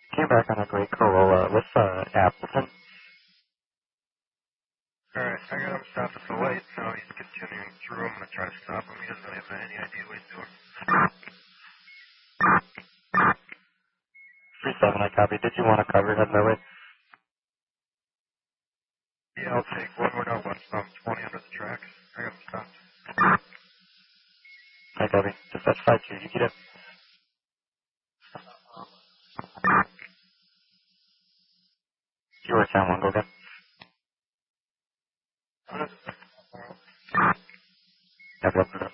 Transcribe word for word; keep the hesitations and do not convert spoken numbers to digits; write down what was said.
Came back on a gray Corolla with uh, Appleton. Alright, I got him stopped at the light, so he's continuing through. I'm gonna try to stop him. He doesn't have any idea what he's doing. three seven, I copy. Did you want to cover heading that way? Yeah, I'll take one more no, but um, twenty under the tracks. I got him stopped. I copy. Dispatch five two, you get it. You were San Juan, go again. Copy, up to that.